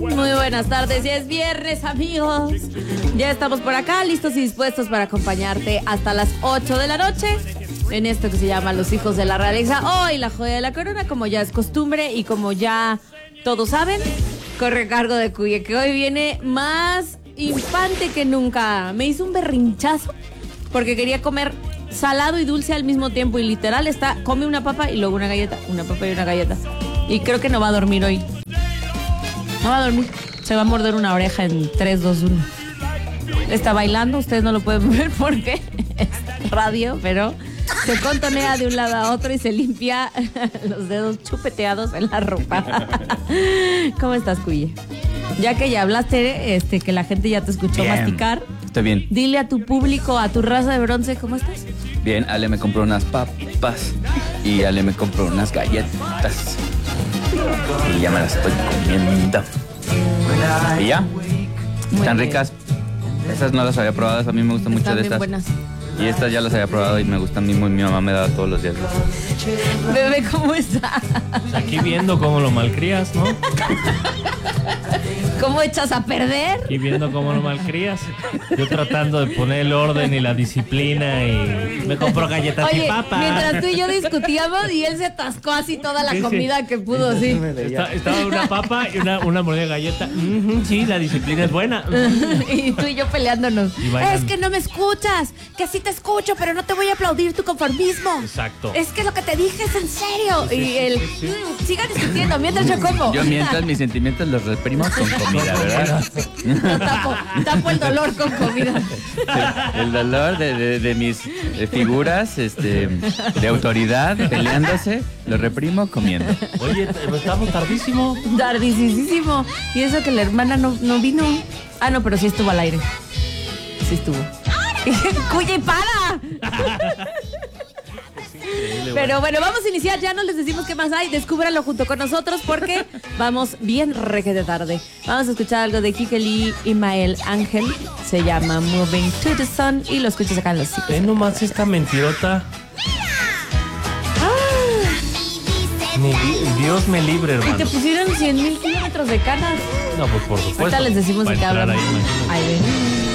Muy buenas tardes, ya es viernes, amigos. Ya estamos por acá, listos y dispuestos para acompañarte hasta las 8 de la noche en esto que se llama Los Hijos de la Realeza. Hoy la joya de la corona, como ya es costumbre y como ya todos saben, corre a cargo de Cuye, que hoy viene más infante que nunca. Me hizo un berrinchazo porque quería comer salado y dulce al mismo tiempo y literal come una papa y luego una galleta, una papa y una galleta. Y creo que no va a dormir hoy. No va a dormir. Se va a morder una oreja en 3, 2, 1. Está bailando, ustedes no lo pueden ver porque es radio, pero se contonea de un lado a otro y se limpia los dedos chupeteados en la ropa. ¿Cómo estás, Cuye? Ya que ya hablaste, que la gente ya te escuchó bien, masticar. Estoy bien. Dile a tu público, a tu raza de bronce, ¿cómo estás? Bien, Ale me compró unas papas y Ale me compró unas galletas. Y ya me las estoy comiendo. ¿Y ya? Están ricas. Esas no las había probado, a mí me gustan mucho Están de bien estas. buenas. Y estas ya las había probado y me gustan mi mamá me da todos los días. Bebé, ¿cómo estás? Aquí viendo cómo lo malcrías, ¿no? ¿Cómo echas a perder? Aquí viendo cómo lo malcrías. Yo tratando de poner el orden y la disciplina y me compró galletas y papas. Mientras tú y yo discutíamos y él se atascó así toda la Sí, comida que pudo, sí. Estaba una papa y una mordida de galleta. Sí, la disciplina es buena. Y tú y yo peleándonos. Y Es que no me escuchas, que sí te escucho, pero no te voy a aplaudir tu conformismo. Exacto. Es que lo que te dije es en serio. Y él, siga discutiendo, mientras yo como. Yo mientras mis sentimientos los reprimo con comida, ¿verdad? Yo tapo el dolor con comida. El dolor de mis figuras de autoridad peleándose, lo reprimo comiendo. Oye, estamos tardísimo. Tardísimo. Y eso que la hermana no vino. Ah, no, pero sí estuvo al aire. Sí estuvo. ¡Cuya y para! Pero bueno, vamos a iniciar, ya no les decimos qué más hay, descúbralo junto con nosotros porque vamos bien requete tarde. Vamos a escuchar algo de Kikeli y Mael Ángel, se llama Moving to the Sun y lo escuchas acá en Los Hijos. Ve nomás esta mentirota. Dios me libre, Y hermano. te pusieron 100,000 kilómetros de canas. No, pues por supuesto. Ahorita les decimos de qué entrar hablan. ahí, imagínate. Ahí ven.